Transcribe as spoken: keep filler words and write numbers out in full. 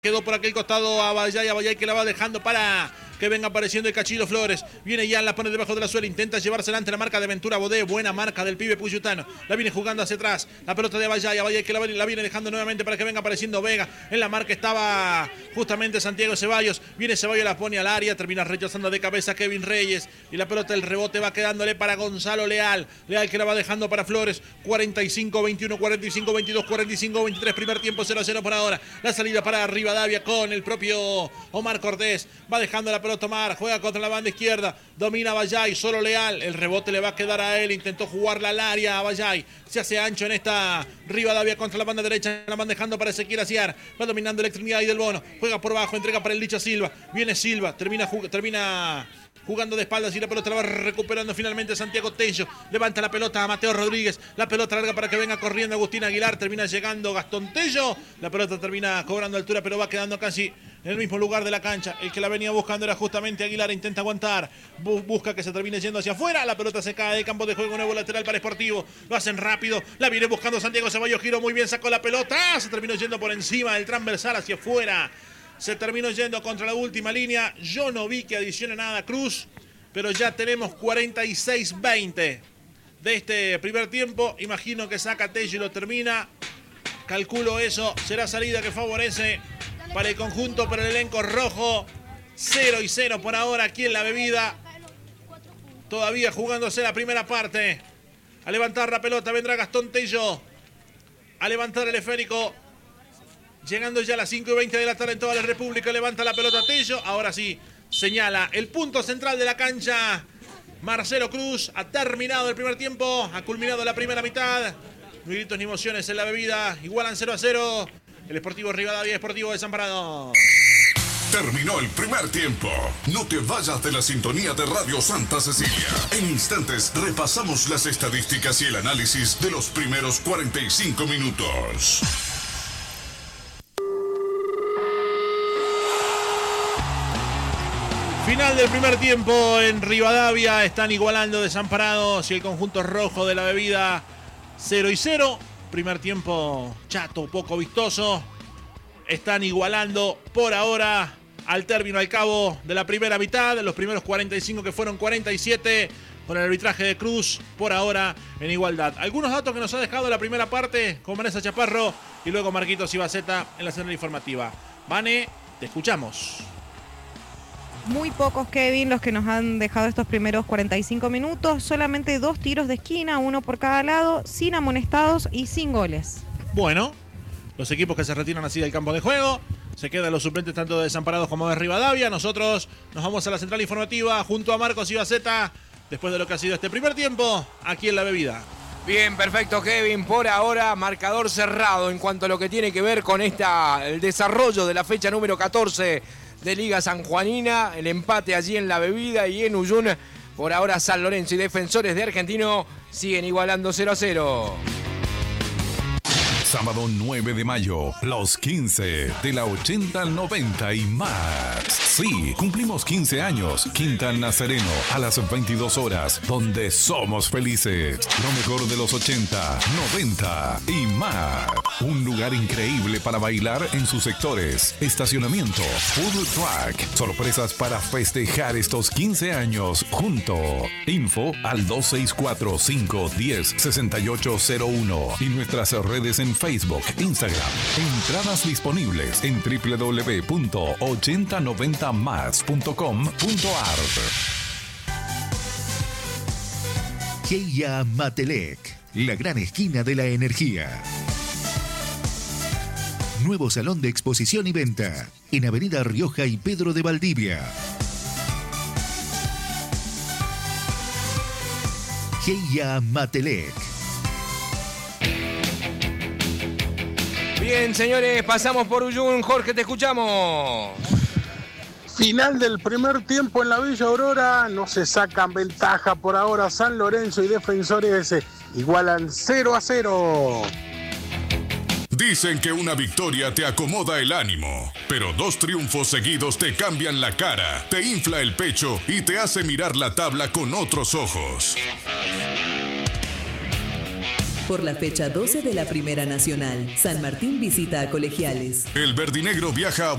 Quedó por aquel costado a Bayay, a Bayay que la va dejando para que venga apareciendo el Cachilo Flores. Viene ya, la pone debajo de la suela, intenta llevarse delante la marca de Ventura Bodé. Buena marca del pibe Puyutano. La viene jugando hacia atrás. La pelota de Bayay, a Bayay que la, la viene dejando nuevamente para que venga apareciendo Vega. En la marca estaba justamente Santiago Ceballos. Viene Ceballos, la pone al área. Termina rechazando de cabeza Kevin Reyes. Y la pelota, el rebote va quedándole para Gonzalo Leal. Leal que la va dejando para Flores. cuarenta y cinco veintiuno, cuarenta y cinco veintidós, cuarenta y cinco veintitrés. Primer tiempo cero a cero por ahora. La salida para Rivadavia con el propio Omar Cortés. Va dejando la pelota Omar. Juega contra la banda izquierda. Domina Bayay. Solo Leal. El rebote le va a quedar a él. Intentó jugarla al área a Bayay. Se hace ancho en esta Rivadavia contra la banda derecha. La van dejando para Ezequiel Aciar. Va dominando el Trinidad y del Bono. Juega por bajo. Entrega para el Licha Silva. Viene Silva. Termina, termina jugando de espaldas y la pelota la va recuperando finalmente Santiago Tello. Levanta la pelota a Mateo Rodríguez. La pelota larga para que venga corriendo Agustín Aguilar. Termina llegando Gastón Tello. La pelota termina cobrando altura, pero va quedando casi en el mismo lugar de la cancha. El que la venía buscando era justamente Aguilar. Intenta aguantar. Busca que se termine yendo hacia afuera. La pelota se cae de campo de juego. Nuevo lateral para Sportivo. Lo hacen rápido. La viene buscando Santiago Ceballos. Giró muy bien. Sacó la pelota. Se terminó yendo por encima del transversal hacia afuera. Se terminó yendo contra la última línea. Yo no vi que adicione nada Cruz. Pero ya tenemos cuarenta y seis veinte de este primer tiempo. Imagino que saca Tello y lo termina. Calculo eso. Será salida que favorece para el conjunto, para el elenco rojo. cero y cero por ahora aquí en la bebida. Todavía jugándose la primera parte. A levantar la pelota vendrá Gastón Tello. A levantar el esférico. Llegando ya a las cinco y veinte de la tarde en toda la República. Levanta la pelota Tello. Ahora sí. Señala el punto central de la cancha. Marcelo Cruz. Ha terminado el primer tiempo. Ha culminado la primera mitad. No hay gritos ni emociones en la bebida. Igualan cero a cero. El Sportivo Rivadavia, Sportivo Desamparado. Terminó el primer tiempo. No te vayas de la sintonía de Radio Santa Cecilia. En instantes repasamos las estadísticas y el análisis de los primeros cuarenta y cinco minutos. Final del primer tiempo en Rivadavia. Están igualando Desamparados y el conjunto rojo de la bebida. cero y cero. Primer tiempo chato, poco vistoso. Están igualando por ahora al término, al cabo de la primera mitad. Los primeros cuarenta y cinco que fueron cuarenta y siete. Con el arbitraje de Cruz por ahora en igualdad. Algunos datos que nos ha dejado la primera parte con Vanessa Chaparro y luego Marquitos Ibaceta en la señal informativa. Vane, te escuchamos. Muy pocos, Kevin, los que nos han dejado estos primeros cuarenta y cinco minutos. Solamente dos tiros de esquina, uno por cada lado, sin amonestados y sin goles. Bueno, los equipos que se retiran así del campo de juego. Se quedan los suplentes tanto de Desamparados como de Rivadavia. Nosotros nos vamos a la central informativa junto a Marcos Ibaceta después de lo que ha sido este primer tiempo aquí en la bebida. Bien, perfecto, Kevin. Por ahora, marcador cerrado en cuanto a lo que tiene que ver con esta, el desarrollo de la fecha número catorce de Liga Sanjuanina, el empate allí en la bebida y en Uyún. Por ahora San Lorenzo y Defensores de Argentino siguen igualando cero a cero. Sábado nueve de mayo, los quince de la ochenta al noventa y más. Sí, cumplimos quince años. Quinta al Nazareno, a las veintidós horas, donde somos felices. Lo mejor de los ochenta, noventa y más. Un lugar increíble para bailar en sus sectores. Estacionamiento, food truck, sorpresas para festejar estos quince años junto. Info al dos seis cuatro, cinco uno cero, seis ocho cero uno y nuestras redes en Facebook, Instagram. Entradas disponibles en doble u doble u doble u punto ochenta noventa más punto com punto a r. Keia Matelec, la gran esquina de la energía. Nuevo salón de exposición y venta en Avenida Rioja y Pedro de Valdivia. Keia Matelec. Bien, señores, pasamos por Uyún. Jorge, te escuchamos. Final del primer tiempo en la Villa Aurora. No se sacan ventaja por ahora. San Lorenzo y Defensores igualan cero a cero. Dicen que una victoria te acomoda el ánimo, pero dos triunfos seguidos te cambian la cara, te infla el pecho y te hace mirar la tabla con otros ojos. por la fecha doce de la Primera Nacional. San Martín visita a Colegiales. El verdinegro viaja a